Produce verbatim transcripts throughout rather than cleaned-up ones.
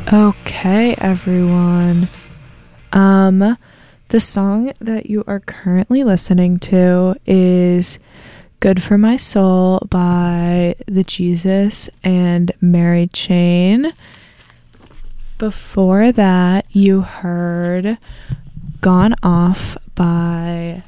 Okay, everyone. Um, the song that you are currently listening to is Good for My Soul by The Jesus and Mary Chain. Before that, you heard Gone Off by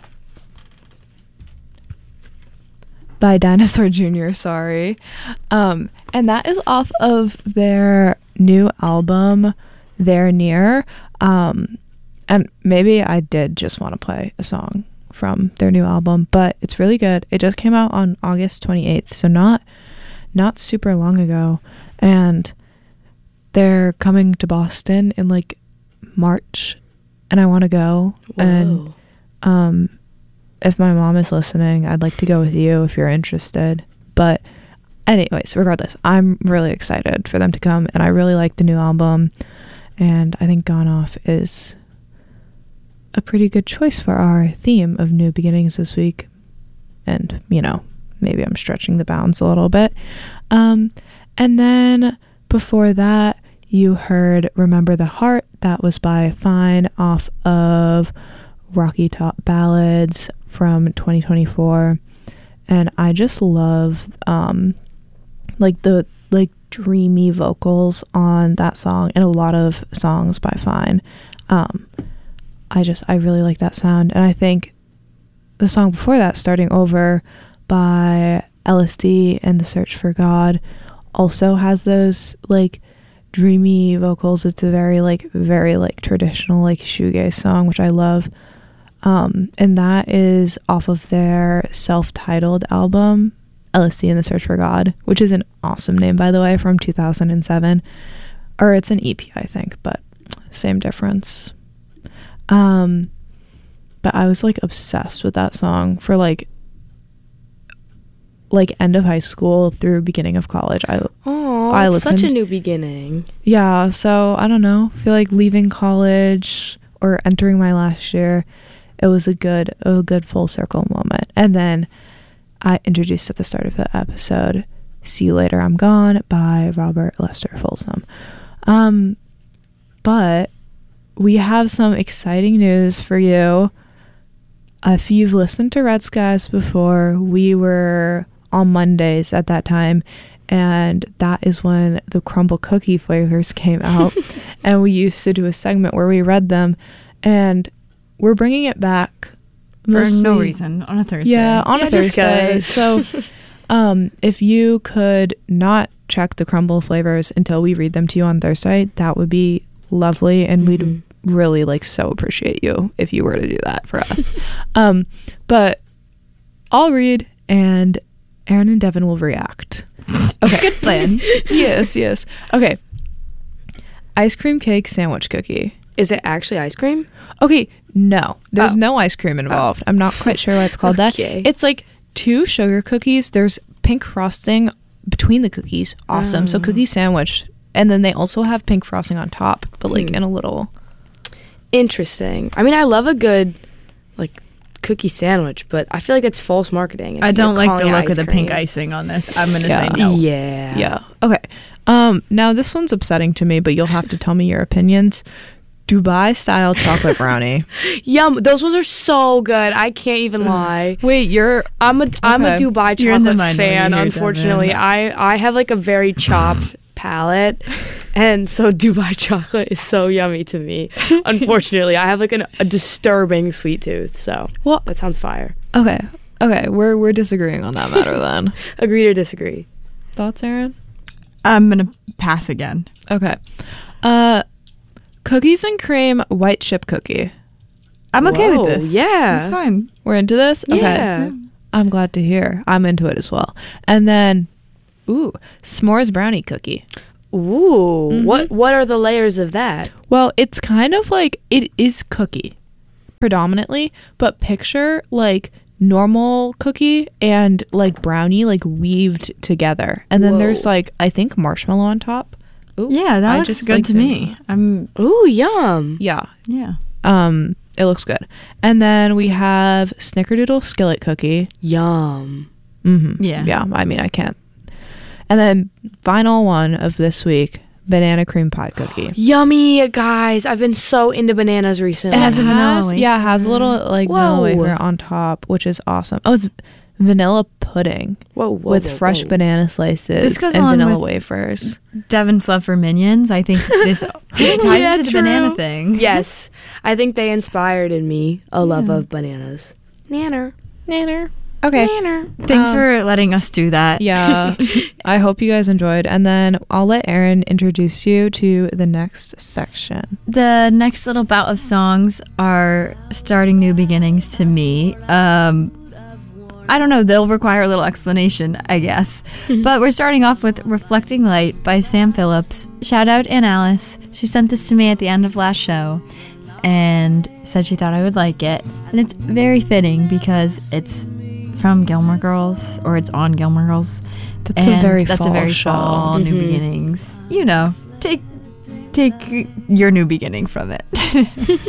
by Dinosaur Junior, sorry. Um, and that is off of their new album, They're Near. Um, and maybe I did just want to play a song from their new album, but it's really good. It just came out on August twenty-eighth, so not not super long ago. And they're coming to Boston in like March, and I want to go. Whoa. And um if my mom is listening, I'd like to go with you if you're interested. But anyways, regardless, I'm really excited for them to come, and I really like the new album, and I think Gone Off is a pretty good choice for our theme of new beginnings this week. And, you know, maybe I'm stretching the bounds a little bit. Um, and then before that, you heard Remember the Heart. That was by Fine off of Rocky Top Ballads from twenty twenty-four. And I just love um like the like dreamy vocals on that song and a lot of songs by Fine. um I just I really like that sound. And I think the song before that, Starting Over by L S D and The Search for God, also has those like dreamy vocals. It's a very like very like traditional like shoegaze song, which I love. Um, and that is off of their self-titled album, L S D and The Search for God, which is an awesome name, by the way, from two thousand seven. Or it's an E P, I think, but same difference. Um, but I was, like, obsessed with that song for, like, like end of high school through beginning of college. I, oh, I it's such a listened- new beginning. Yeah, so, I don't know. I feel like leaving college or entering my last year, it was a good, a good full circle moment. And then I introduced at the start of the episode, See You Later, I'm Gone by Robert Lester Folsom. Um, but we have some exciting news for you. If you've listened to Red Skies before, we were on Mondays at that time, and that is when the crumble cookie flavors came out. And we used to do a segment where we read them, and we're bringing it back for mostly, no reason on a Thursday. Yeah, on Yeah, a just Thursday. 'cause. So um, if you could not check the crumble flavors until we read them to you on Thursday, that would be lovely, and Mm-hmm. we'd really like so appreciate you if you were to do that for us. um, but I'll read, and Aaron and Devin will react. Okay. Good plan. Yes, yes. Okay. Ice cream cake sandwich cookie. Is it actually ice cream? Okay, no. There's Oh. no ice cream involved. I'm not quite sure why it's called Okay. that. It's like two sugar cookies. There's pink frosting between the cookies. Awesome. So Oh. cookie sandwich. And then they also have pink frosting on top, but like Hmm. in a little... Interesting. I mean, I love a good like cookie sandwich, but I feel like that's false marketing. if I don't you're like the calling it look of ice the pink cream. icing on this. I'm going to Yeah. say no. Yeah. Yeah. Okay. Um. Now this one's upsetting to me, but you'll have to tell me your opinions. Dubai style chocolate brownie. Yum. Those ones are so good. I can't even lie. Wait, you're... I'm a I'm a Okay. Dubai You're in the chocolate minority fan. here, Unfortunately, Devin. I I have like a very chopped palate, and so Dubai chocolate is so yummy to me. Unfortunately, I have like an, a disturbing sweet tooth. So Well, that sounds fire. okay. Okay, we're we're disagreeing on that matter then. Agree or disagree? Thoughts, Aaron? I'm going to pass again. Okay. Uh, cookies and cream white chip cookie. I'm okay Whoa, with this. yeah. It's fine. We're into this? Okay. Yeah. I'm glad to hear. I'm into it as well. And then, ooh, s'mores brownie cookie. Ooh. Mhm. What what are the layers of that? Well, it's kind of like, it is cookie predominantly, but picture like normal cookie and like brownie like weaved together. And then Whoa. there's like, I think marshmallow on top. Ooh, Yeah, that I looks just good like to the- me. I'm Ooh, yum. Yeah. yeah. Um, it looks good. And then we have snickerdoodle skillet cookie. Yum. Mm-hmm. Yeah. Yeah. I mean, I can't. And then final one of this week, banana cream pie cookie. Yummy, guys. I've been so into bananas recently. It has a vanilla has, wafer. Yeah, it has a little like Whoa. vanilla wafer on top, which is awesome. Oh, it's vanilla pudding whoa, whoa, with whoa, fresh whoa. banana slices This goes and along vanilla with- wafers. Devon's love for Minions. I think this it ties Yeah, into the true. banana thing. Yes. I think they inspired in me a love Yeah. of bananas. Nanner. Nanner. Okay. Nanner. Thanks Um, for letting us do that. Yeah. I hope you guys enjoyed. And then I'll let Erin introduce you to the next section. The next little bout of songs are starting new beginnings to me. Um, I don't know, they'll require a little explanation, I guess. But we're starting off with Reflecting Light by Sam Phillips. Shout out Ann Alice. She sent this to me at the end of last show and said she thought I would like it. And it's very fitting because it's from Gilmore Girls, or it's on Gilmore Girls. That's and a very that's fall a very show. fall new Mhm. beginnings. You know, take take your new beginning from it.